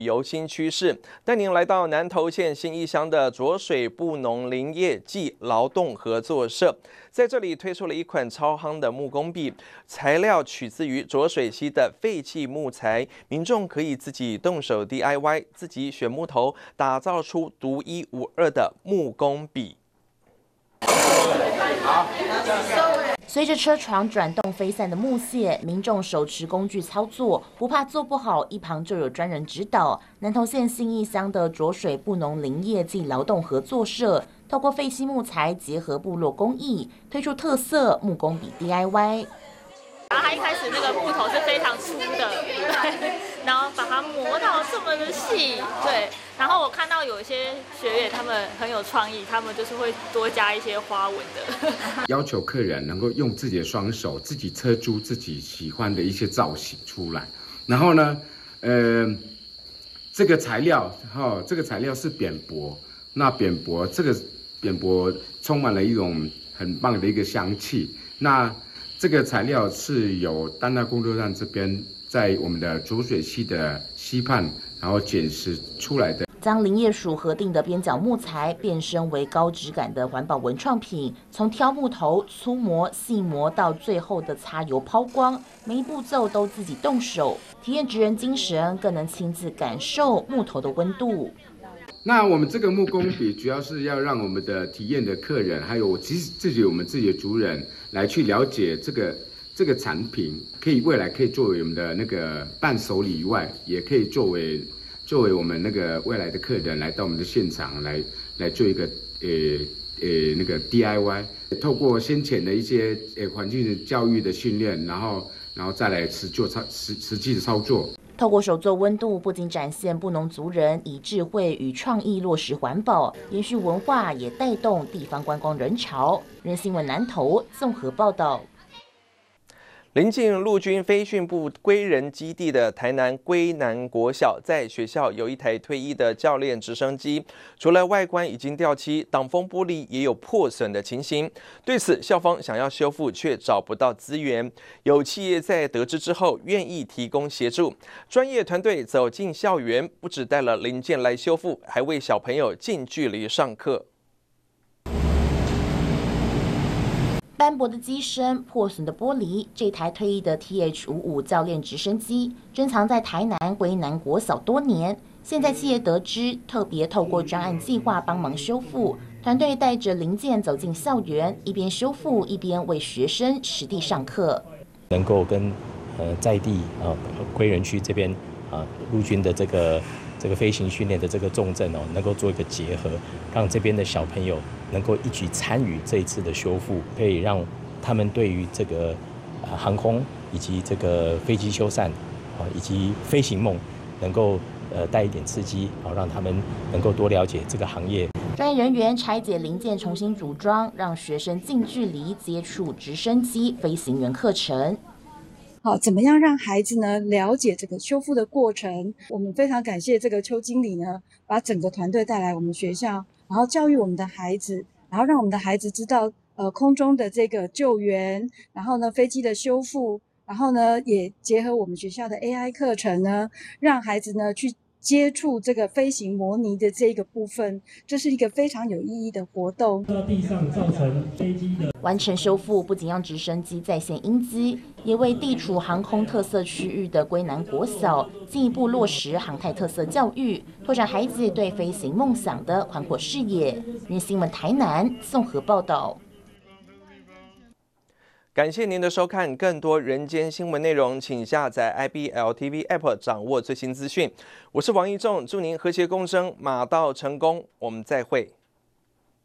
游新趋势，带您来到南投县信义乡的浊水布农林业暨劳动合作社，在这里推出了一款超夯的木工笔，材料取自于浊水溪的废弃木材，民众可以自己动手 DIY， 自己选木头，打造出独一无二的木工笔。 随着车床转动飞散的木屑，民众手持工具操作，不怕做不好，一旁就有专人指导。南投县信义乡的浊水布农林业暨劳动合作社，透过废弃木材结合部落工艺，推出特色木工笔 DIY。 然后它一开始那个木头是非常粗的，对，然后把它磨到这么的细，对。然后我看到有一些学员他们很有创意，他们就是会多加一些花纹的。 要求客人能够用自己的双手，自己车出自己喜欢的一些造型出来。然后呢，这个材料这个材料是扁柏，那这个扁柏充满了一种很棒的一个香气。那这个材料是由丹那工作站这边在我们的浊水溪的溪畔，然后捡拾出来的。 将林业署核定的边角木材变身为高质感的环保文创品，从挑木头、粗磨、细磨到最后的擦油抛光，每一步骤都自己动手，体验职人精神，更能亲自感受木头的温度。 那我们这个木工笔主要是要让我们的体验的客人，还有我们自己的族人来去了解这个产品，未来可以作为我们的那个伴手礼以外，也可以作为我们那个未来的客人来到我们的现场来做一个那个 DIY， 透过先前的一些环境教育的训练，然后再来实际的操作。 透过手作温度，不仅展现布农族人以智慧与创意落实环保，延续文化，也带动地方观光人潮。人新闻南投综合报道。 临近陆军飞训部归仁基地的台南归南国小，在学校有一台退役的教练直升机，除了外观已经掉漆，挡风玻璃也有破损的情形。对此，校方想要修复却找不到资源，有企业在得知之后愿意提供协助。专业团队走进校园，不只带了零件来修复，还为小朋友近距离上课。 斑驳的机身、破损的玻璃，这台退役的 TH-55教练直升机珍藏在台南归南国小多年。现在企业得知，特别透过专案计划帮忙修复，团队带着零件走进校园，一边修复一边为学生实地上课。 能够跟在地归仁区这边陆军的这个飞行训练的这个重镇能够做一个结合，让这边的小朋友能够一起参与这一次的修复，可以让他们对于这个航空以及这个飞机修缮以及飞行梦能够带一点刺激，让他们能够多了解这个行业。 专业人员拆解零件重新组装，让学生近距离接触直升机飞行员课程。 好，怎么样让孩子呢了解这个修复的过程？我们非常感谢这个邱经理呢，把整个团队带来我们学校，然后教育我们的孩子，然后让我们的孩子知道空中的这个救援，然后呢飞机的修复，然后呢也结合我们学校的 AI 课程呢，让孩子呢去接触这个飞行模拟的这个部分，这是一个非常有意义的活动。 到地上造成飞机的完成修复，不仅让直升机再现英姿，也为地处航空特色区域的归南国小进一步落实航太特色教育，拓展孩子对飞行梦想的宽阔视野。人新闻台南综合报道。 感谢您的收看，更多人间新闻内容，请下载 IBL TV App 掌握最新资讯。我是王一仲，祝您和谐共生，马到成功，我们再会。